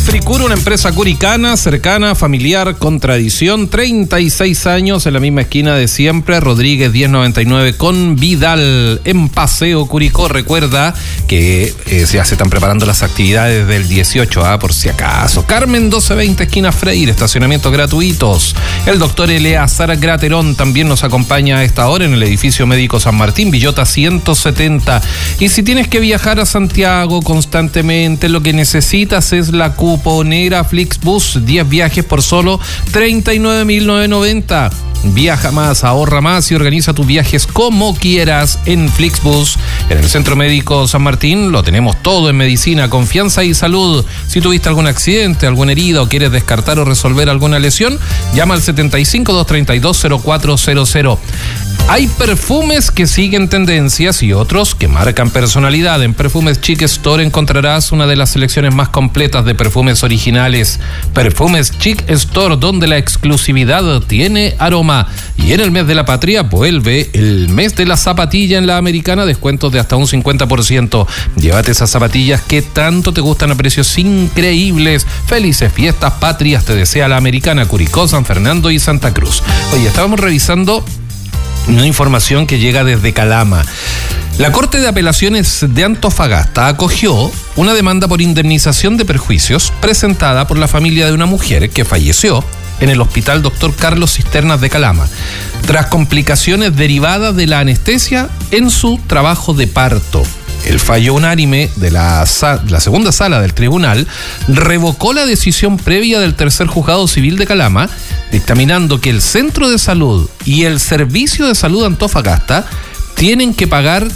Fricur, una empresa curicana, cercana, familiar, con tradición, 36 años en la misma esquina de siempre, Rodríguez 1099 con Vidal, en Paseo Curicó. Recuerda que ya se están preparando las actividades del 18, por si acaso. Carmen 1220, esquina Freire, estacionamientos gratuitos. El doctor Eleazar Graterón también nos acompaña a esta hora en el edificio médico San Martín, Villota 170. Y si tienes que viajar a Santiago constantemente, lo que necesitas es la cuponera Flixbus, 10 viajes por solo 39.990. Viaja más, ahorra más y organiza tus viajes como quieras en Flixbus. En el Centro Médico San Martín lo tenemos todo en medicina, confianza y salud. Si tuviste algún accidente, alguna herida o quieres descartar o resolver alguna lesión, llama al 75-232-0400. Hay perfumes que siguen tendencias y otros que marcan personalidad. En Perfumes Chic Store encontrarás una de las selecciones más completas de perfumes originales. Perfumes Chic Store, donde la exclusividad tiene aroma. Y en el mes de la patria vuelve el mes de la zapatilla en la Americana, descuentos de hasta un 50%. Llévate esas zapatillas que tanto te gustan a precios increíbles. Felices fiestas patrias te desea la Americana, Curicó, San Fernando y Santa Cruz. Oye, estábamos revisando una información que llega desde Calama. La Corte de Apelaciones de Antofagasta acogió una demanda por indemnización de perjuicios presentada por la familia de una mujer que falleció en el Hospital Dr. Carlos Cisternas de Calama, tras complicaciones derivadas de la anestesia en su trabajo de parto. El fallo unánime de la segunda sala del tribunal revocó la decisión previa del tercer juzgado civil de Calama, dictaminando que el Centro de Salud y el Servicio de Salud Antofagasta tienen que pagar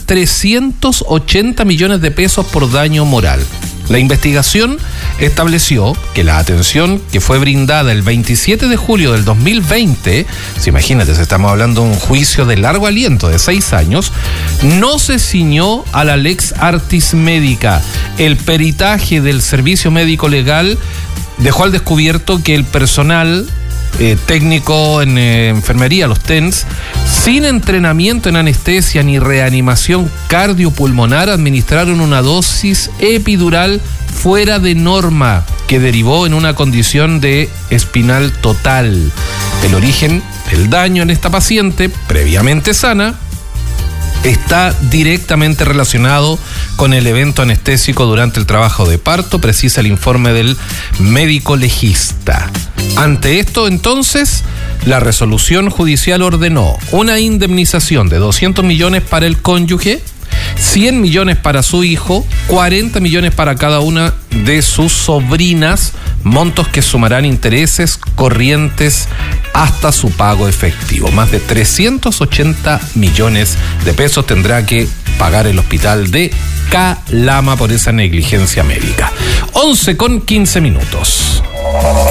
380 millones de pesos por daño moral. La investigación estableció que la atención que fue brindada el 27 de julio del 2020, si imagínate, estamos hablando de un juicio de largo aliento de 6 años, no se ciñó a la lex artis médica. El peritaje del servicio médico legal dejó al descubierto que el personal técnico en enfermería, los TENS, sin entrenamiento en anestesia ni reanimación cardiopulmonar, administraron una dosis epidural fuera de norma que derivó en una condición de espinal total. El origen del daño en esta paciente, previamente sana, está directamente relacionado con el evento anestésico durante el trabajo de parto, precisa el informe del médico legista. Ante esto, entonces, la resolución judicial ordenó una indemnización de 200 millones para el cónyuge, 100 millones para su hijo, 40 millones para cada una de sus sobrinas, montos que sumarán intereses corrientes hasta su pago efectivo. Más de 380 millones de pesos tendrá que pagar el hospital de Calama por esa negligencia médica. 11:15.